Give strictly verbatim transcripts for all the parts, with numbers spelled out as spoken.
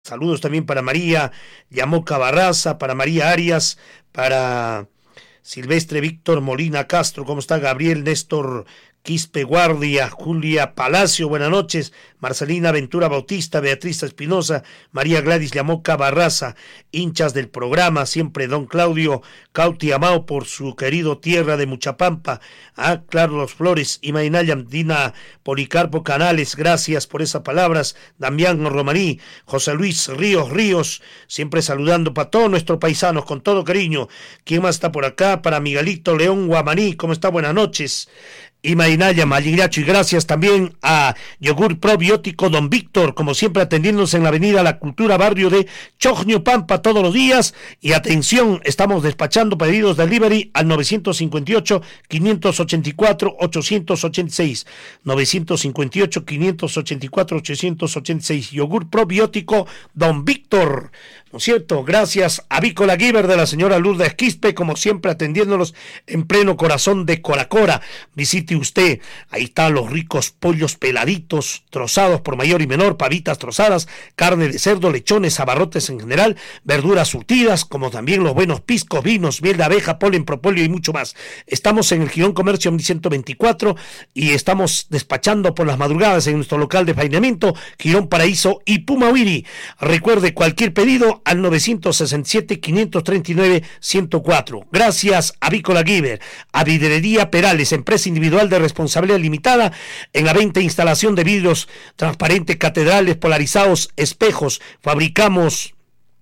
Saludos también para María Yamoca Barraza, para María Arias, para Silvestre Víctor Molina Castro, ¿cómo está? Gabriel Néstor Quispe Guardia, Julia Palacio, buenas noches, Marcelina Ventura Bautista, Beatriz Espinosa, María Gladys Yamoca Barraza, hinchas del programa, siempre don Claudio Cauti Amao por su querido tierra de Muchapampa, a Carlos Flores y Mainaya Dina Policarpo Canales, gracias por esas palabras, Damián Romaní, José Luis Ríos Ríos, siempre saludando para todos nuestros paisanos con todo cariño. ¿Quién más está por acá? Para Miguelito León Guamaní, ¿cómo está? Buenas noches. Y Mainaya Malligracho, y gracias también a Yogur Probiótico Don Víctor, como siempre atendiéndonos en la avenida La Cultura, barrio de Chocño Pampa todos los días. Y atención, estamos despachando pedidos de delivery al nueve cinco ocho, cinco ocho cuatro, ocho ocho seis, nueve cinco ocho, cinco ocho cuatro, ocho ocho seis. Yogur Probiótico Don Víctor, ¿no es cierto? Gracias a Vícola Giver de la señora Lourdes Quispe, como siempre atendiéndonos en pleno corazón de Coracora. Visite usted, ahí están los ricos pollos peladitos, trozados por mayor y menor, pavitas trozadas, carne de cerdo, lechones, abarrotes en general, verduras surtidas, como también los buenos piscos, vinos, miel de abeja, polen, propóleo y mucho más. Estamos en el Girón Comercio ciento veinticuatro y estamos despachando por las madrugadas en nuestro local de faenamiento, Girón Paraíso y Pumawiri. Recuerde cualquier pedido al nueve seis siete, cinco tres nueve, uno cero cuatro. Gracias a Vícola Giver, a Vidrería Perales, empresa individual de responsabilidad limitada en la venta e instalación de vidrios transparentes, catedrales, polarizados, espejos. Fabricamos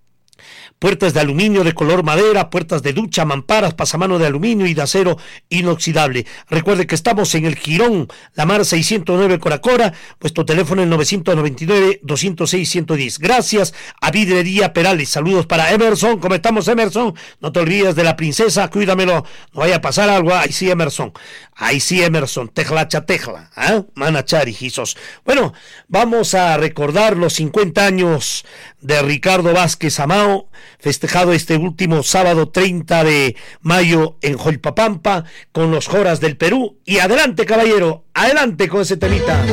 puertas de aluminio de color madera, puertas de ducha, mamparas, pasamano de aluminio y de acero inoxidable. Recuerde que estamos en el Girón, La Mar seiscientos nueve Coracora, vuestro teléfono es nueve nueve nueve, dos cero seis, uno uno cero. Gracias a Vidrería Perales. Saludos para Emerson. ¿Cómo estamos, Emerson? No te olvides de la princesa, cuídamelo, no vaya a pasar algo. Ahí sí, Emerson. Ahí sí, Emerson. Tejlacha tejla. ¿eh? Manachari, Gisos. Bueno, vamos a recordar los cincuenta años de Ricardo Vázquez Amao, festejado este último sábado treinta de mayo en Joypapampa con los Joras del Perú. Y adelante, caballero, adelante con ese temita.